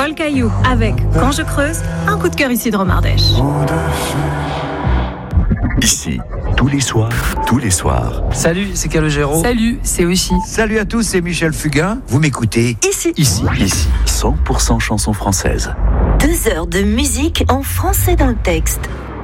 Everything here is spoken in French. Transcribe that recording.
Paul Caillou avec Quand je creuse, un coup de cœur ici de Romardèche. Ici, tous les soirs. Salut, c'est Calogero. Salut, c'est Oshi. Salut à tous, c'est Michel Fugain. Vous m'écoutez Ici, 100% chansons françaises. 2 heures de musique en français dans le texte.